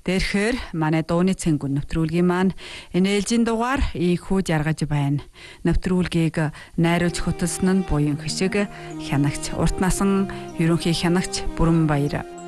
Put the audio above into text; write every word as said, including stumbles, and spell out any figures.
Тэрхээр манай дууны цэнгүүн нэвтрүүлгийн маань энэ ээлжийн дугаар ийхүү жаргаж байна. Нэвтрүүлгийг найруулж хөтөлсөн нь буян хишиг хянагч урт насан ерөнхий хянагч Бүрэн Баяр.